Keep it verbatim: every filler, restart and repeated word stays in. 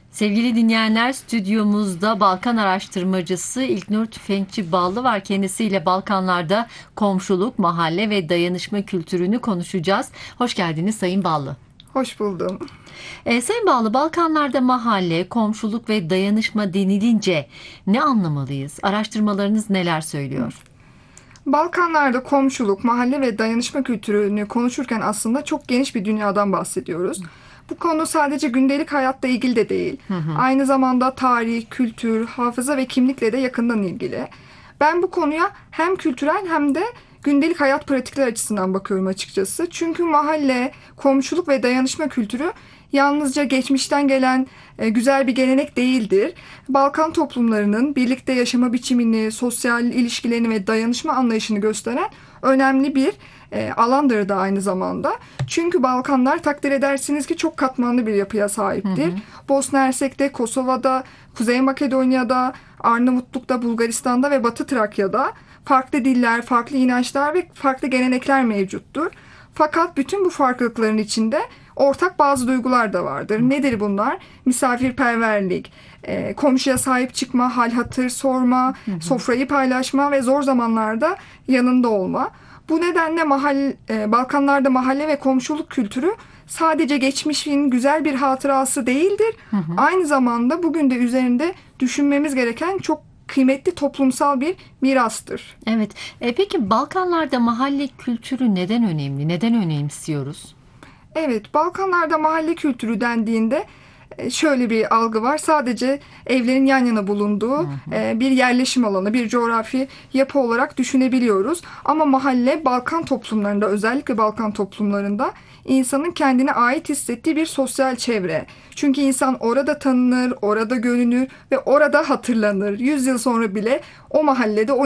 Sevgili dinleyenler, stüdyomuzda Balkan araştırmacısı İlknur Tüfekçi Ballı var. Kendisiyle Balkanlarda komşuluk, mahalle ve dayanışma kültürünü konuşacağız. Hoş geldiniz Sayın Ballı. Hoş buldum. E, Sayın Ballı, Balkanlarda mahalle, komşuluk ve dayanışma denilince ne anlamalıyız? Araştırmalarınız neler söylüyor? Balkanlarda komşuluk, mahalle ve dayanışma kültürünü konuşurken aslında çok geniş bir dünyadan bahsediyoruz. Bu konu sadece gündelik hayatla ilgili de değil. Hı hı. Aynı zamanda tarih, kültür, hafıza ve kimlikle de yakından ilgili. Ben bu konuya hem kültürel hem de gündelik hayat pratikleri açısından bakıyorum açıkçası. Çünkü mahalle, komşuluk ve dayanışma kültürü yalnızca geçmişten gelen e, güzel bir gelenek değildir. Balkan toplumlarının birlikte yaşama biçimini, sosyal ilişkilerini ve dayanışma anlayışını gösteren önemli bir e, alandır da aynı zamanda. Çünkü Balkanlar takdir edersiniz ki çok katmanlı bir yapıya sahiptir. Hı hı. Bosna Hersek'te, Kosova'da, Kuzey Makedonya'da, Arnavutluk'ta, Bulgaristan'da ve Batı Trakya'da farklı diller, farklı inançlar ve farklı gelenekler mevcuttur. Fakat bütün bu farklılıkların içinde ortak bazı duygular da vardır. Nedir bunlar? Misafirperverlik, e, komşuya sahip çıkma, hal hatır sorma, hı hı. sofrayı paylaşma ve zor zamanlarda yanında olma. Bu nedenle mahalle, e, Balkanlarda mahalle ve komşuluk kültürü sadece geçmişin güzel bir hatırası değildir. Hı hı. Aynı zamanda bugün de üzerinde düşünmemiz gereken çok kıymetli toplumsal bir mirastır. Evet. E, peki Balkanlarda mahalle kültürü neden önemli? Neden önemsiyoruz? Evet, Balkanlarda mahalle kültürü dendiğinde şöyle bir algı var. Sadece evlerin yan yana bulunduğu hı hı. bir yerleşim alanı, bir coğrafi yapı olarak düşünebiliyoruz. Ama mahalle Balkan toplumlarında, özellikle Balkan toplumlarında insanın kendine ait hissettiği bir sosyal çevre. Çünkü insan orada tanınır, orada görünür ve orada hatırlanır. Yüz yıl sonra bile o mahallede o